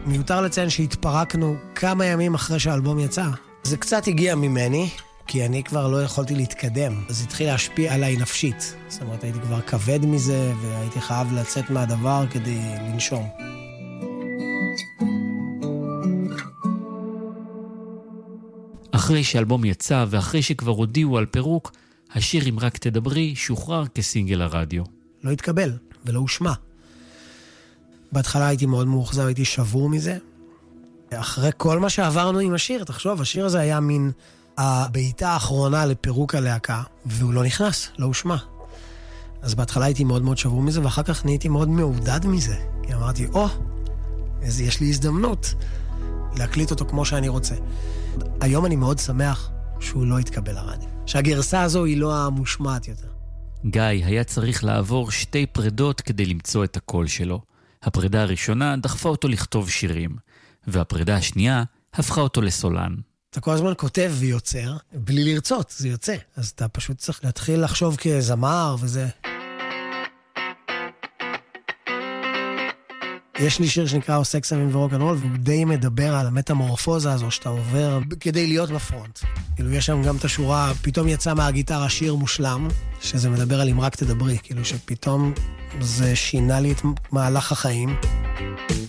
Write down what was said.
מיותר לציין שהתפרקנו כמה ימים אחרי שהאלבום יצא. זה קצת הגיע ממני, כי אני כבר לא יכולתי להתקדם. אז התחיל להשפיע עליי נפשית. זאת אומרת, הייתי כבר כבד מזה, והייתי חייב לצאת מהדבר כדי לנשום. אחרי שהאלבום יצא ואחרי שכבר הודיעו על פירוק, השיר "אם רק תדברי" שוחרר כסינגל הרדיו. לא התקבל ולא הושמע. בהתחלה הייתי מאוד מאוכזב, הייתי שבור מזה. אחרי כל מה שעברנו עם השיר, תחשוב, השיר הזה היה מין הבעיטה האחרונה לפירוק הלהקה, והוא לא נכנס, לא הושמע. אז בהתחלה הייתי מאוד מאוד שבור מזה, ואחר כך נהייתי מאוד מעודד מזה. כי אמרתי, יש לי הזדמנות להקליט אותו כמו שאני רוצה. היום אני מאוד שמח שהוא לא יתקבל לרדיו. שהגרסה הזו היא לא המושמעת יותר. גיא היה צריך לעבור 2 פרדות כדי למצוא את הקול שלו. הפרידה הראשונה דחפה אותו לכתוב שירים, והפרידה השנייה הפכה אותו לסולן. אתה כל הזמן כותב ויוצר, בלי לרצות, זה יוצא. אז אתה פשוט צריך להתחיל לחשוב כזמר וזה. יש לי שיר שנקרא סקס אמים ורוק'נ'רול, והוא די מדבר על המטמורפוזה הזו שאתה עובר כדי להיות בפרונט. כאילו יש שם גם את השורה, פתאום יצא מהגיטרה שיר מושלם, שזה מדבר על אם רק תדברי, כאילו שפתאום זה שינה לי את מהלך החיים.